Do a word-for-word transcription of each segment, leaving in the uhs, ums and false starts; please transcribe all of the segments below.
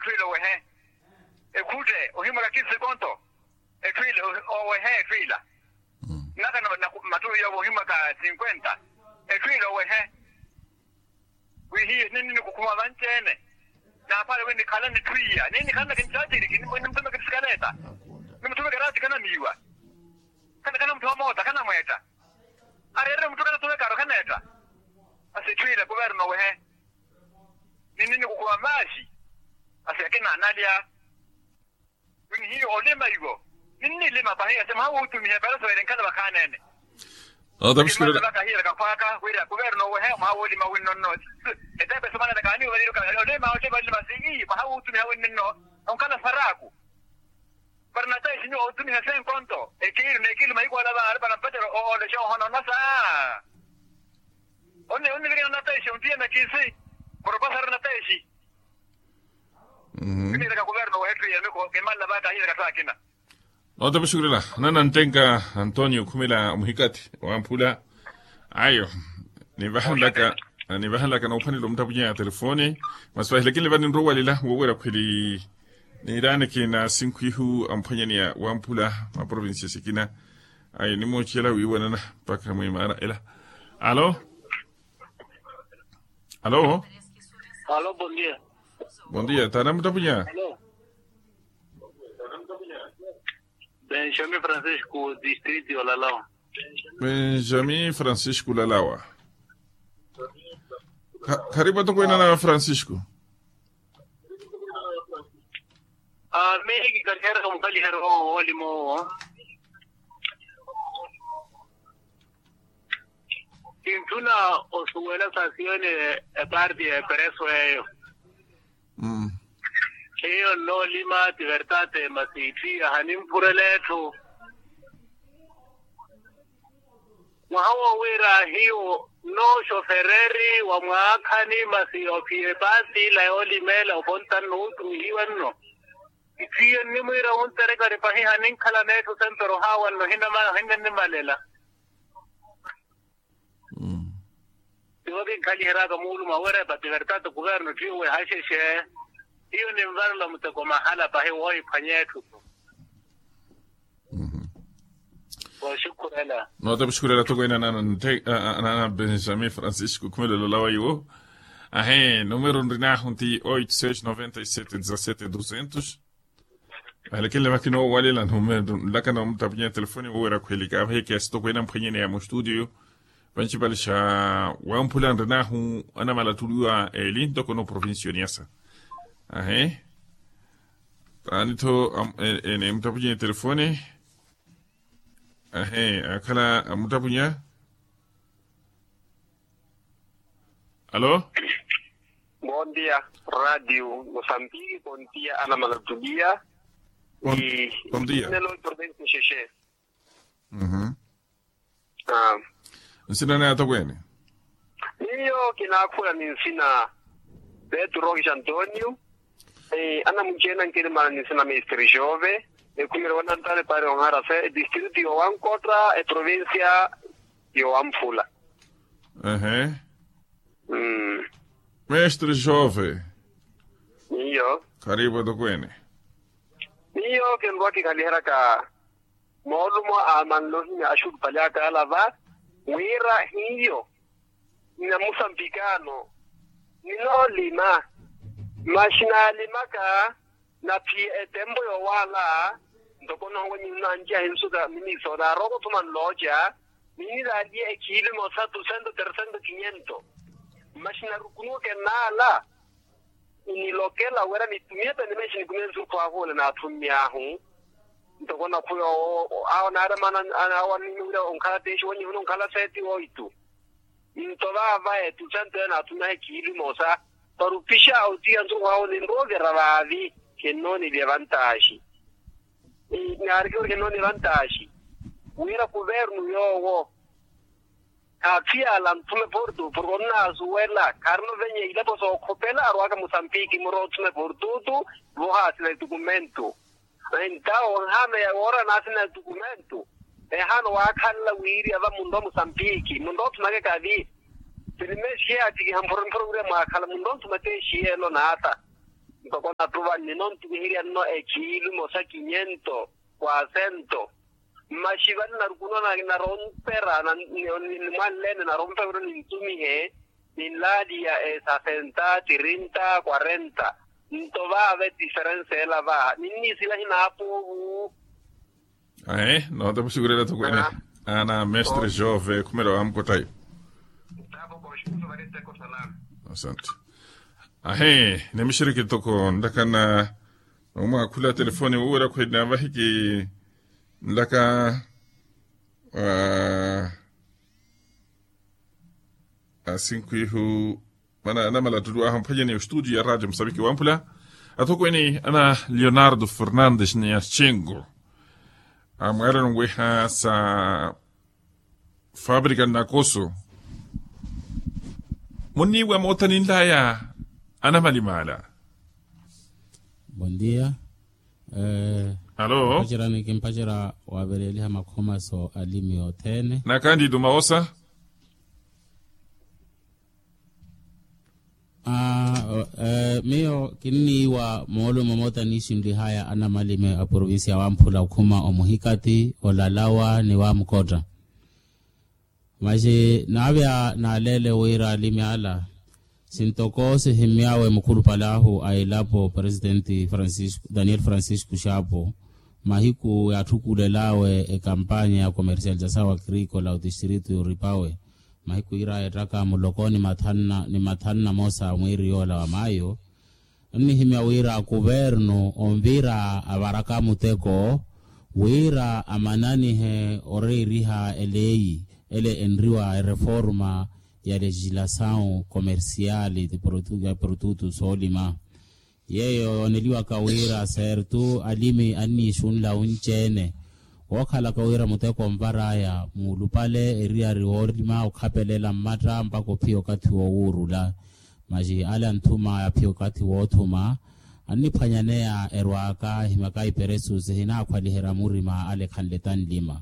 twilo wehe ekute ohima kakisi konto etwilo o wehe twila naka na matulu ya ohima ka cinquenta etwilo wehe wihi nini kukuma banchene na pale wewe kala ni twiya nini kana kinchati kini mwe mtume kisikaleta ni mtume garati kana miwa kana kana mtu mota kana mweta arere mtu kana tuwe karo kana eta asitwile governo wehe nini ni kukuma maji asiakina analia wini hiyo olema hiyo nini lima bahia sema hao utumia bala so erenkana bakanene هذا مشكلة لا كهير كفاكا ويا كوبرنو وهم ما هو اللي ما وين النوت إذا بس ما نتكلم ولا يركب ولا ما هو شيء اللي مسيء ما هو تمي هو النوت هم كلا فراقو برناتاي شنو تمي هسين كونتو أكيد نكيل ما يقول هذا أربعة نبتر أو ولا شيء هون نصا أني أني لقينا نتاي شو تيجي نكيسي بروفيسور نتاي شيء كني لقى كوبرنو وهكذا يعني كمان لا بعد هير كفاكينا هذا مشكلة نانا نتنكا أنطونيو كميلا مهيكاتي وأمبولا أيوه نبهن لك نبهن لك أنا أوبني لهم تبجي على تلفوني مسوي لكن لبنان روا لله وورا كلي نيرانك نا سينكويه أمبنيا وأمبولا ما بروفينسي سكينة أي نمو تشيلا ويوانا بكرة مهمة إلا ألو ألو ألو bom dia bom dia tá na mutapinha Benjamin Francisco, distrito de Olalawa. Benjamin Francisco Lalawa. Karibu tuko ina na Francisco. Ah, mimi karibia kama kali hero walimo. Intuna osuela stazione e parti e presso io. Mm. Io no lima libertate masiti hanim pureleto wahawa wira hiyo no shofereri wa mwakani masi opie basi la oli mela obontan no tu hiwanno itiyo ni mwira untere kare pahi hanin kala neto sentro hawan no hinna ma hinna ni malela Mm. Yo bin kali heraga mulu ma wira ba libertate governo tiyo we hasheshe hiyo ni mvalo mtoko mahala pa hiyo wao ifanyetu. Mhm. Kwa shukrani. No te bashkura tuko ina na na Benjamin Francisco kumele Lalawa yo. Ahe, número ndina hunti oito seis nove sete um sete duzentos. Lakini lema kino wale la numero lakana mtapia telefoni wora kwelika heke stoko ina mpanyene ya studio. Banchibalisha wa mpula ndina hu ana malatulua elin toko no provincio niasa. Ahe. Anito ene mtapunya telefone. Ahe, akala mtapunya. Allo? Bom dia, Radio Moçambique, bom dia, Ana Malatulia. Bom, E bom dia. Nelo Província Xexé. Mhm. Ah, Nsina na atakwene. niyo kinakula ni nsina Beto Roque Antonio. Eh, ana mchena nkiri mara ni nsina Mister Jove. E kumira wana ntale pare ongara se distrito yo Ancotra e provincia yo Ampula. Ahe. Mm. Mestre Jove. Niyo. Karibu atakwene. Niyo kenwa kikalihera ka molumo amanlohi na ashur palaka alava. Wira hiyo. Na Mosambicano. Nino lima. Mashina lima ka na pi etembo yo wala ndoko nongo ni nanja hinsuda mini soda rogo tuman loja mini dali e kilo mo sa doscientos trescientos quinientos mashina rukuno ke nala ni lokela wera ni tumia ta ni mashina kunenzu kwa hole na tumia hu ndoko na kuyo ao na ara mana awa ni ura onkala teshi woni uno onkala seti oito intoda va e tu sente na tumia kilo mo sa parupisha auti anzo wao ni roge ravadi che non i vantaggi. E narco che non i vantaggi. Uira governo yo a fia l'antume porto per una suela carno venye ila poso copela arwaga Mozambique morotume portuto voha nel documento. Então hame ora nasina documento. E hano wa kala wiri ava mundo Mozambique mundo tunage kadi. Primeiro che ati hamporon programa kala mundo tumate shielo nata. ntokona tuva nino ntuhiria no ekili mosa quinientos kwa cento mashivani na rukuno na na rompera na ni manlene na rompera ni ntumihe ni ladia esa sesenta, treinta, cuarenta ntova ave differenza la va nini sila hina hapo eh no te sicurezza tu quindi ana mestre jove come lo am kotai tavo kwa shukuru varete kwa salama asante ahe nemishiriki toko ndakana uma kula telefoni ura kwa na vahiki ndaka uh, asinkwi hu mana ana mala tudu aham pajani studio ya radio Msabiki Wampula atoko ini ana Leonardo Fernandes ni Chengo amara ngweha sa fabrika na koso muni wa motani ndaya ana malimala. Buen día. Eh, Allo? Pajira ni kimpajira wa beleli hama koma so alimi otene. Na kandi dumaosa? Ah, eh, meo kinini wa molo momota nishindi haya ana malime a provinsi ya Wampula ukuma omuhikati olalawa ni wa mkota. Maji nabia na lele wira alimi ala. Sintoko se hemiawe mkulu palahu ailapo Presidenti Francisco, Daniel Francisco Chapo mahiku ya tukulelawe e kampanya ya komersializasawa agrícola o distrito ripawe mahiku ira etaka mulokoni mathanna ni mathanna mosa mwiri yola wa mayo ni himia wira governo onvira abaraka muteko wira amanani he oreriha elei ele enriwa reforma ya legislação comercial de produtos produtos solima yeyo oneliwa kawira certo alimi ani shunla unchene wakhala kawira muteko mbaraya mulupale eria riorima ukhapelela mata mpako pio kati wo urula maji ala ntuma ya pio kati wo thuma ani phanyanea erwaka himakai peresu zehina kwalihera murima ale khanletan lima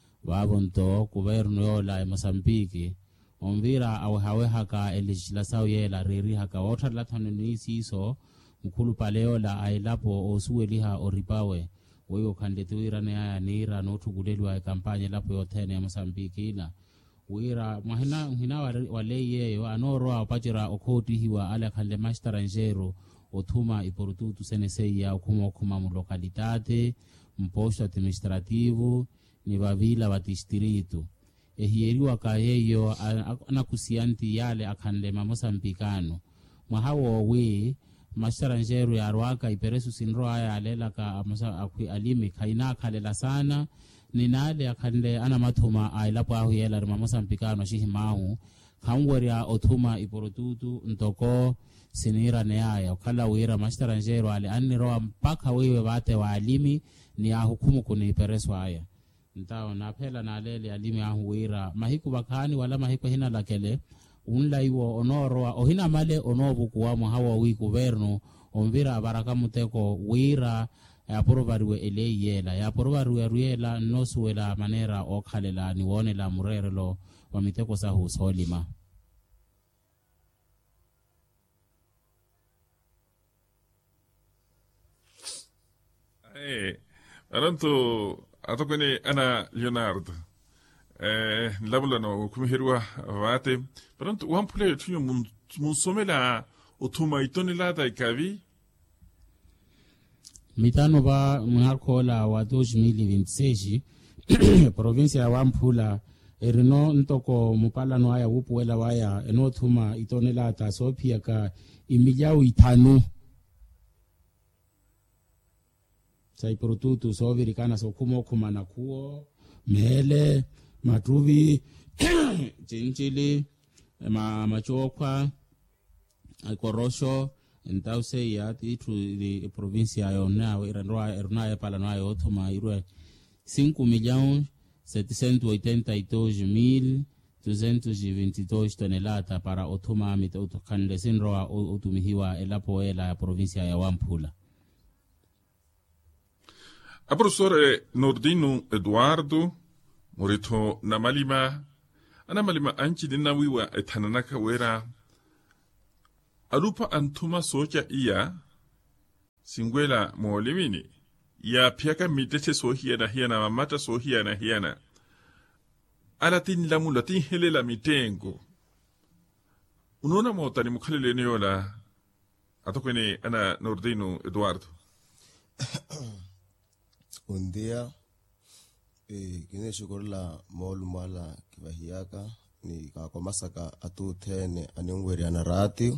wabonto governo yola Mozambique onvira au hawe haka legislação yela reri haka water la tanuni siso mkulu paleo la ailapo osueliha oripawe weyo kandetuira ne aya nira no tugulelwa e kampanya lapo yotene ya Mozambique ila wira mahina hina wale yeyo anoro apachira okoti hiwa ala kande mastrangero othuma iporututu senese ya okuma kuma mu localitate mposto administrativo ni vavila va distrito ehieriwa kayeyo anakusianti yale akhandema Mozambikano mwahawo we mastrangero ya rwaka iperesu sinro aya alela ka amasa akwi alimi kaina khalela sana ninale akhande ana mathuma ailapo ahu yela rima Mozambikano shihimau khangweria othuma iporututu ntoko sinira ne aya khala wira mastrangero ale aniro mpaka wewe bate wa alimi ni ahukumu kuni peresu aya ntao na phela na lele alimi ahuwira mahiku bakhani wala mahiku hina lakele unla iwo onoro ohina male onobu kuwa hawa wi governo onvira baraka muteko wira ya porobariwe eleyela ya porobariwe ruela nosuela manera okhalela ni wone la murerelo wa miteko sa husolima eh aranto atokene ana Leonardo eh labula no kumhirwa wate pronto Wampula tunyo munsomela otuma itoni lata ikavi mitano ba mharkola wa dois mil e vinte e seis provincia ya Wampula erino ntoko mupalano aya wupuela waya enotuma itoni lata sopia ka imiljao itano sai produto sovirikana sokumo kumana kuo mele matuvi chinchili ma machokwa korosho entause ya titu di provincia yona iranoa ernoa pala noa yothoma irwe cinco milhões setecentos e oitenta e dois mil duzentos e vinte e dois tonelada para othoma mitoto kandesinroa otumihiwa elapo ela ya provincia ya Wampula. A professora Nordino Eduardo morito na malima ana malima anchi dinna wiwa etananaka wera alupa antuma socha iya singwela molimini ya piaka mitete sohia na hiana mamata sohia na hiana alatin lamu latin helela mitengo unaona mota ni mukhalele ni yola atokene ana Nordino Eduardo. Un día eh kine shukurla molu mala kibahiaka ni kakomasaka atu tene aningweri ana ratio.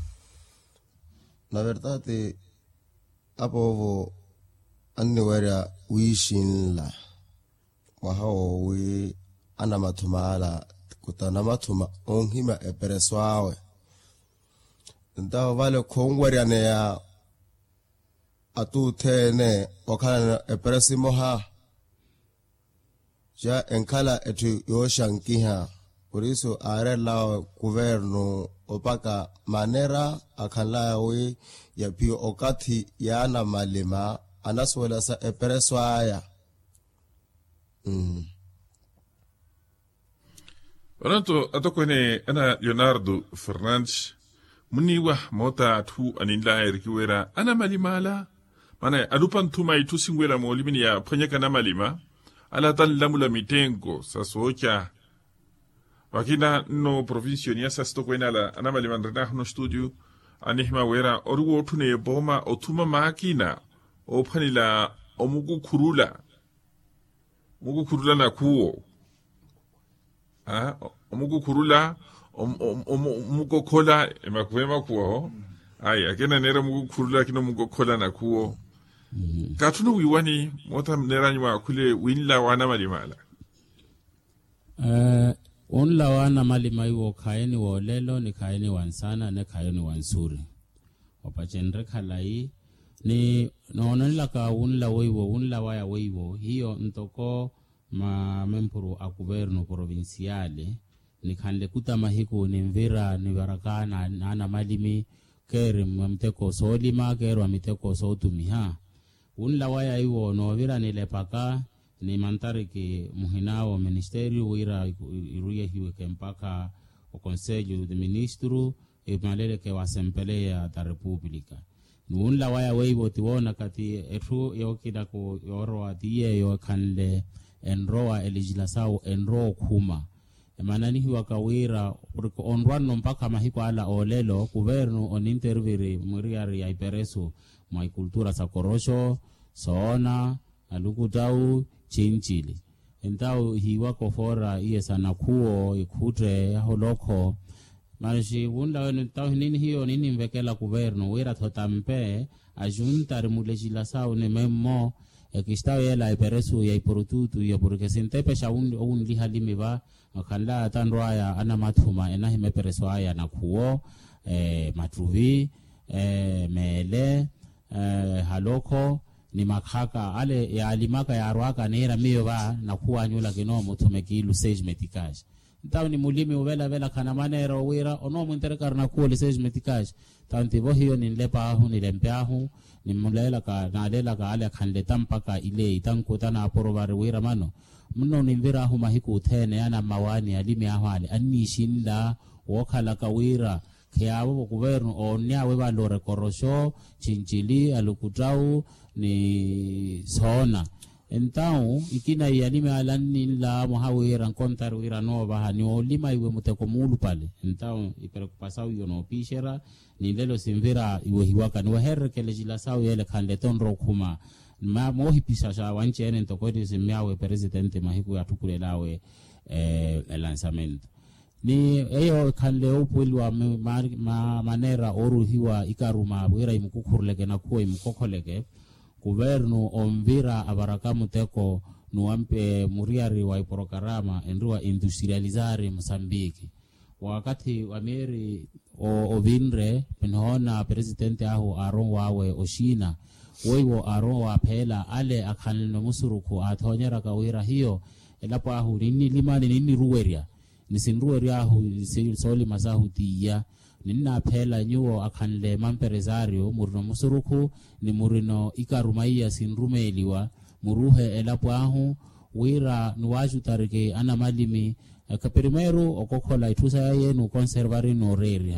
La verdad eh apovo anniwera wishin la wahao wi ana matumala kutana matuma onhima epereswawe ndawo vale kongweri ane ya atu tene okana eperesimo ha ja enkala etu yoshankiha Poriso are la governo opaka manera akala we ya pio okati yana malima anaswela sa epereswa aya. Mm. Oranto atokone ana Leonardo Fernandes muniwa mota tu aninla erkiwera ana malimala mana alupan tuma itu singwela molimini ya ponyeka na malima ala tan lamula mitengo sa socha wakina no provincio ni asa stokwena la ana malima ndana no studio anihma wera orugo tune boma otuma makina ophanila omugu kurula mugu kurula na kuo ah omugu kurula omugo kola emakwema kuo ai akena nera mugu kurula kino mugo kola na kuo katunu wiwani mota nera nywa kule winla wana malimala eh unla wana malima iwo kaeni wo lelo ni kaeni wansana ne kaeni wansuri opachenre khalai ni noona laka unla weiwo unla waya weiwo hiyo ntoko ma membro a governo provinciale ni khanle kutama hiku ni mvira ni barakana ana malimi kere mteko solima kero mteko sotumiha unla waya iwo no vira ni lepaka ni mantariki muhinao ministerio wira iruye hiwe kempaka o conselho de ministro e malele ke wasempelea ta republika unla waya weibo tiwona kati etu yokida ko yoro atie yo kanle enroa legislação enro kuma emanani hiwa kawira porque onrano mpaka mahiko ala olelo governo on interviri muriari ya ipereso mai cultura sa korosho soona alukutau chinchili entao hiwa kofora iye sana kuo ikute holoko Mashi wunda ntao nini hiyo nini mvekela governo wira totampe ajunta mu legislação ne memo ekistao yela iperesu ya iporututu ya porque sintepe sha un un lihalimi ba akanda tandwaya ana mathuma enahi mepereso aya na kuo eh matruvi eh mele eh haloko ni makhaka ale ya alimaka ya arwaka nera miyo ba na kuwa nyula kinomo tumekilu sage metikash taw ni mulimi wela wela kana manera wira ono muntere karna ko le sage metikash tanti bo hiyo ni lepa hu ni lempeahu ni mulela ka na lela ka ale khanle tampaka ile itanko tana porobare wira mano mno ni mvira hu mahiku thene yana mawani alimi ahwale anishinda wokhala ka wira khyabo governo onyawe ba lore korosho chinchili alukutau ni sona entao ikina yalime alani la muhawira kontar wira nova hani olima iwe muteko mulu pale entao ipere kupasau yono pishera ni lelo simvira iwe hiwaka ni waherre ke legislação yele khande tonro kuma ma mohi pisasha wanchene ntokodi simyawe presidente mahiku atukulelawe eh lançamento ni eyo khande upulwa ma, ma manera oru hiwa ikaruma wira imukukhurleke na kuwa imukokholeke governo omvira abarakamu teko nuampe muriari wa iprokarama endua industrializare Mozambique wakati wameri o ovinre penhona presidente aho aron wawe oshina weiwo aron wa pela ale akhanno musuruku athonyera kawira hiyo elapo aho nini limani nini ruweria nisinruweria aho soli masahu tiya nina pela nyuo akhanle mamperesario murino musuruku ni murino ikarumaiya sinrumeliwa muruhe elapo aho wira nuwaju tarike ana malimi ka primero okokhola itusa yenu conservare no reria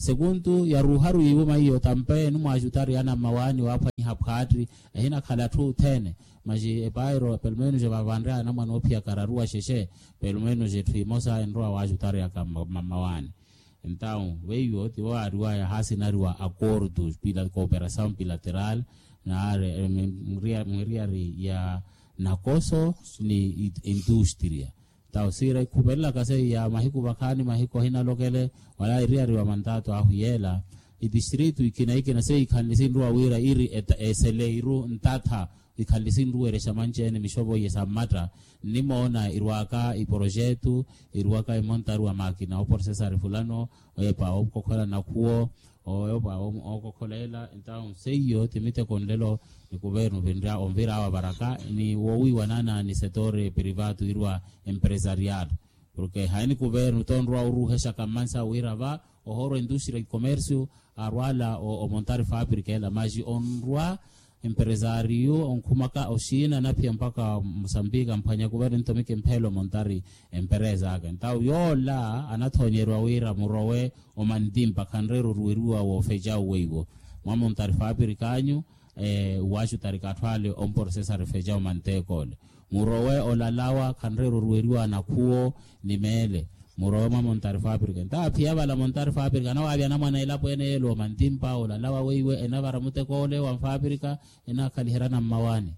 segundo ya ruharu yibo maiyo tampe numu ajutari ana mawani wapa hapkatri ehina khala tu tene maji epairo pelmenu je bavandra na mano pia kararua sheshe pelmenu je tuimosa enroa wajutari aka mawani. Então veio te wa arua ya hasinarua acordos pela cooperação bilateral na área mria ya nakoso ni industria. Tau sira kubela kase ya mahiku bakani mahiku hina lokele wala iriari wa mandato ahuyela i distritu ikina ikina sei kanlisindu awira iri et eseleiru ntata ikalisindu eresha manchene mishobo yesamata nimeona irwaka i projetu irwaka i montaru wa makina o processor fulano oyepa okokola na kuo oyepa okokolela então seio timite kondelo ni governo vendrá onvira wa baraka ni wowi wanana ni setore privado irwa empresarial porque haini governo tonrwa uruhesha kamansa wirava ohoro industria e comércio arwala o, o montar fábrica ela maji onrwa empresario onkumaka oshina na pia mpaka Mozambique mpanya governo ntomike mpelo montari empresa aga ntau yola anathonyerwa wira murowe o mandimpa kanrero ruirua wo feja weibo mwa montar fábrica anyu eh washu tarikatwale on processor feja mantekole murowe olalawa kanrero ruirua na kuo nimele muroma montar fábrica ta pia bala montar fábrica na wabia na mwana ila pwene elo mantimpa olalawa weiwe ena baramute kole wa fábrica ena kalihirana mawani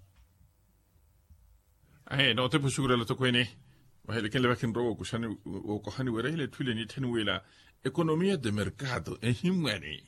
ahe no te pushugura lo tokwene wahele kele bakin rogo kushani o kohani werele twile ni tenwela economia de mercado en himwani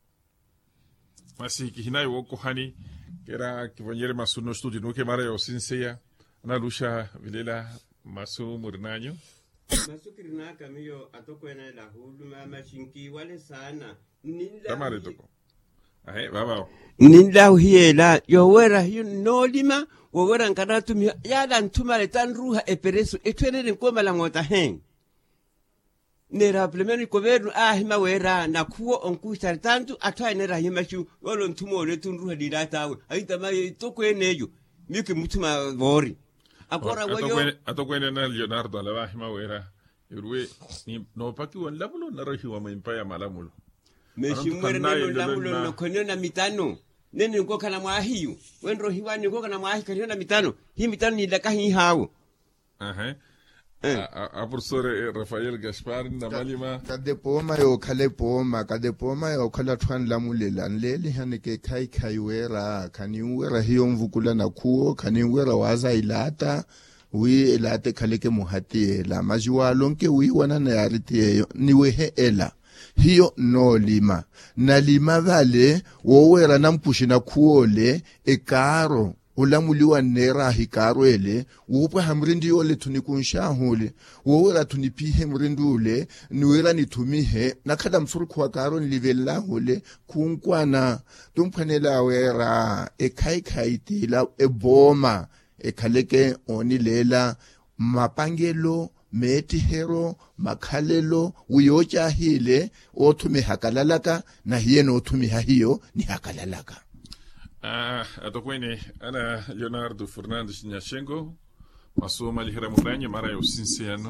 masi kihinai wo kohani kera kivanyere masu no studio no ke mara yo sinseya na lusha vilela masu murnanyo masukirina kamiyo atokwena la huluma mashinki wale sana ninla tamare toko ahe baba ninla hiela yowera hiyo nolima wowera nkanatu mi yala ntumale tanruha epereso etwenere nkoma la ngota hen nera plemeni governo ahima wera na kuo onkuita tantu atwa nera himashu wolo ntumo le tunruha dilatawe aita mai tokweneyo miki mutuma bori akora wayo atokwene na Leonardo alabahima wera irwe ni no paki wan lamulo na rahi wa maimpaya malamulo meshimwere neno lamulo no konena mitano nene ngo kana mwahiyu wenro hiwani ngo kana mwahi kana mitano hi mitano ni laka hi hawo aha a professor Rafael Gaspar na malima kade poma yo khale poma kade poma yo khala thwan lamulela nlele haneke khai khai wera khani wera hiyo mvukula na kuo khani wera waza ilata wi ilate khale ke muhati la majiwa lonke wi wana na yariti niwe he ela hiyo no lima na lima vale wo wera nampushi na kuole ekaro ulamuliwa nera hikaro ele upo hamrindi ole tunikunsha hole wowera tunipihe mrindule niwera nitumihe nakada msuru kwa karo nilivela hole kunkwana tumphanela wera ekai kaitila eboma ekhaleke onilela mapangelo meti hero makhalelo uyocha hile othumi hakalalaka na hieno othumi hiyo ni hakalalaka. Ah, atokwene ana Leonardo Fernandes Nyashengo maso malihira muranye mara yo sinsiano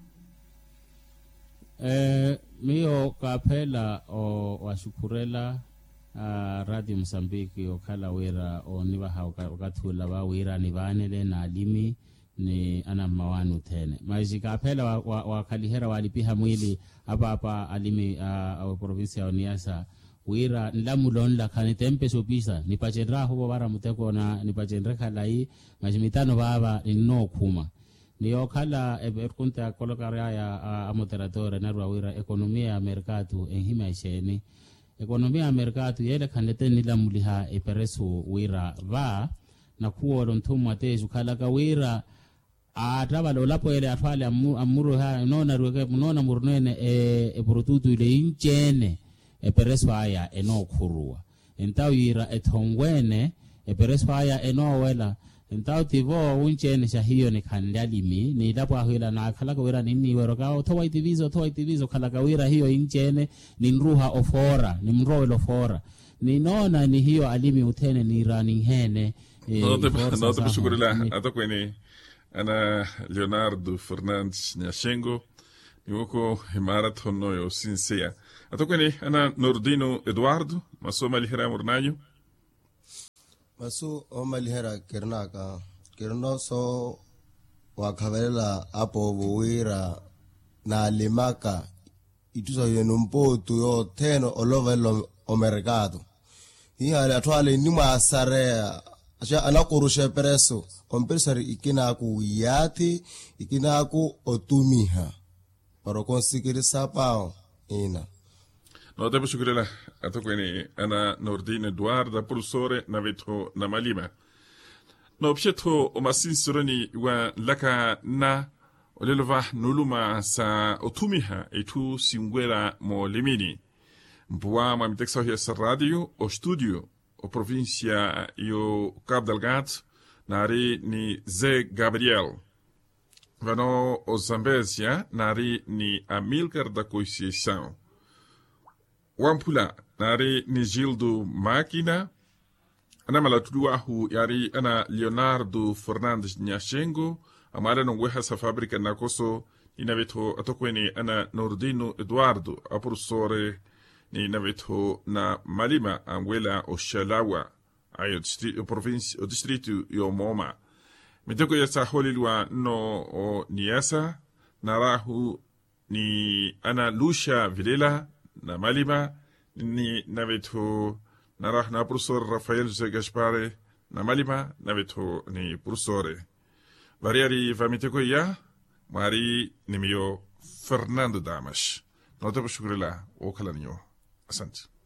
eh mio kapela o washukurela uh, Radio Mozambique okhala wera oniwa haukathula ba wera ni banele na alimi ni ana mawanu tene maji kapela wa, wa, wa kalihera walipiha mwili hapa hapa alimi uh, province ya Oniasa wira nlamulon la kanitempe sopisa nipachendra hobo bara muteko na nipachendra khala yi majimitano baba no kuma niyo khala eberkunta kolokaria ya a moderatore na wira economia ya mercado enhima isheni economia ya mercado yele kanete nilamuliha epereso wira va na kuolo ntumwa tezu khala ka wira ataba lo lapo ele afale amuru ha nona ruke nona murnene e e protutu ile inchene epereso haya enokhurua entau yira ethongwene epereso haya enowela entau tivo unchene shahiyo ni khandalimi ni lapo ahila na khalaka wira nini weroka thowa itivizo thowa itivizo khalaka wira hiyo inchene ni nruha ofora ni mrowelo ofora ni nona ni hiyo alimi utene ni running hene no te no te shukurila atakwene ana Leonardo Fernandes Nyashengo niwoko marathon no yo sincere Atokweni ana Nordino Eduardo, masoma lihira murnayo. Masu omalihera kirnaka kirno so wakavelela apo vuwira na limaka ituso yenumpotu yo teno olovelo omercado hihale atwale nima asarea asha anakurusha preso ompersari ikina ku yati ikina ku otumiha para conseguir sapao ina. No te posso atokweni ana Nordino Eduardo professore na veto na Malima. No psheto o masinsuroni wa laka na olelova nuluma sa otumiha etu singwela mo limini. Mpua ma miteksa hiya radio o studio o provincia yo Cabo Delgado nari ni Zé Gabriel. Vano o Zambésia nari ni Amilcar da Conceição. Wampula nari ni Gildo Máquina. Ana malatuduahu yari ana Leonardo Fernandes Nyashengo. Amara no weha sa fábrica na koso ni naveto atokweni ana Nordino Eduardo a professore ni naveto na Malima Anguela o Xalawa ayo distrito província o distrito yo Moma. Mitoko ya sa holilwa no o Niasa narahu ni ana Lucia Vilela na Malima ni naveto narah na professor Rafael José Gaspare na Malima naveto ni professore variari vamiteko ya mari ni mio Fernando Damas. No te posso o calanho. Asante.